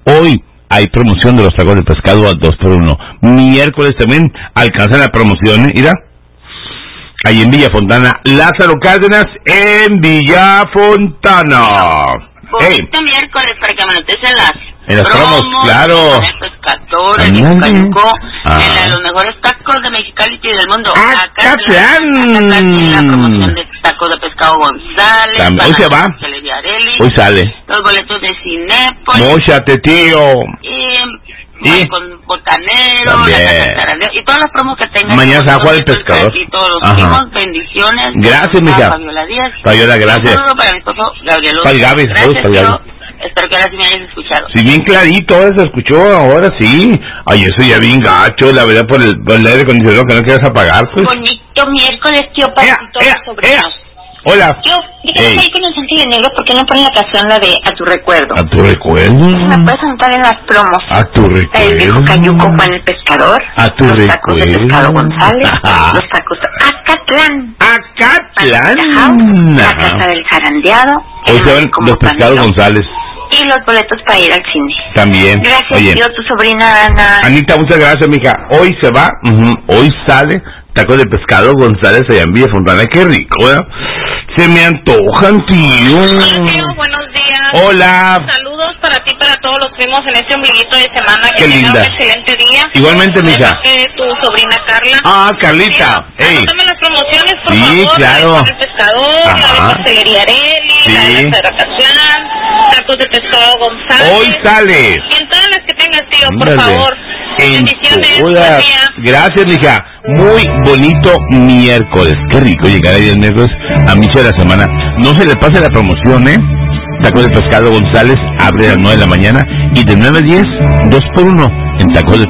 Hoy hay promoción de los tacos de pescado al 2x1. Miércoles también alcanzan la promoción, mira. Ahí en Villa Fontana, Lázaro Cárdenas en Villa Fontana. Bonito miércoles para que anotes en las promos, claro. En el pescador, en el Cayuco, en los mejores tacos de Mexicali y del mundo. ¡Acatlán! La promoción de tacos de pescado González. Hoy se va. Hoy sale. Los boletos de Cinépolis. ¡Móchate, tío! Y con Botanero, y todas las promos que tengan. Mañana se va a jugar el pescador. Y todos los primos, bendiciones. Gracias, mija. Fabiola Díaz. Fabiola, gracias. Un saludo para mi esposo Gabriel. Para el Gaby, gracias, espero que ahora sí me hayas escuchado. Sí, bien clarito, ahora se escuchó, ahora sí. Ay, eso ya bien gacho, la verdad, por el aire acondicionado que no quieres apagar, pues. Bonito miércoles, tío, para todos los sobrinos. Hola. Tío, dígame ahí con los Ángeles Negros, ¿por qué no ponen la canción, la de A tu recuerdo? ¿A tu recuerdo? ¿Me puedes anotar en las promos? ¿A tu recuerdo? El viejo Cayuco Juan el Pescador. ¿A tu recuerdo? Los tacos de pescado González. Los tacos de Acatlán. ¡Acatlán! La casa del jarandeado. Hoy se ven los pescados González. Y los boletos para ir al cine. También. Gracias, tío, tu sobrina Ana. Anita, muchas gracias, mija. Hoy se va, hoy sale tacos de pescado González allá en Villa Fontana. Qué rico, ¿verdad? Se me antojan, tío. Hola, tío, buenos días. Hola. Saludos para ti, para todos los primos en este ombliguito de semana. Qué linda. Un excelente día. Igualmente, mija. Tu sobrina Carla. Ah, Carlita. Anótame las promociones, por favor. Sí, claro. El pescador, la de pastelería Areli, la de Acatlán, tacos de pescado González. Hoy sale. Y en todas las que tengas, tío, por favor. Bendiciones. Gracias, mija. Muy bonito miércoles. Qué rico llegar ahí el miércoles a inicio de la semana. No se le pase la promoción, Tacos de pescado González abre a las 9 de la mañana y de 9 a 10, 2x1 en tacos de